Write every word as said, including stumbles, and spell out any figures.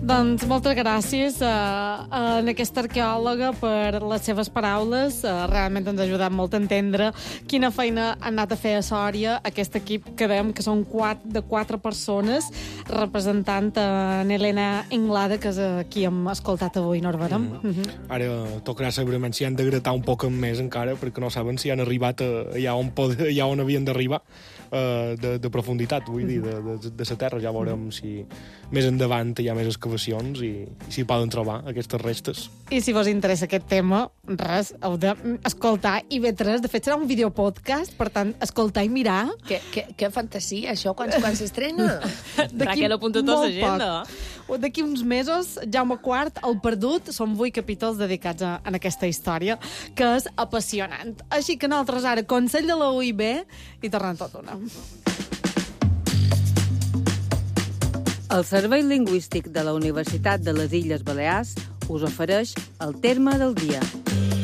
Doncs moltes gràcies a, a aquesta arqueòloga per les seves paraules. Uh, realment ens ha ajudat molt a entendre quina feina han anat a fer a Sòria aquest equip que dèiem que són quatre, de quatre persones representant a Helena Inglada, que és a qui hem escoltat avui, Norbert. Mm -hmm. Mm -hmm. Ara tocarà segurament si han de gratar un poc més encara, perquè no saben si han arribat a, allà, on pod, allà on havien d'arribar uh, de, de profunditat, vull dir, de, de, de la terra. Ja veurem si més endavant hi ha més excavacions i, i si poden trobar aquestes restes. I si vos interessa aquest tema, res, heu d'escoltar I V tres. De fet, serà un videopodcast, per tant, escoltar i mirar. Que, que, que fantasia, això, quan, quan s'estrena? Raquel, apunta tots l'agenda. D'aquí uns mesos, Jaume quart, El Perdut, són vuit capítols dedicats a, a aquesta història, que és apassionant. Així que nosaltres ara, Consell de la U I B, i tornem tot una. El Servei Lingüístic de la Universitat de les Illes Balears us ofereix el terme del dia.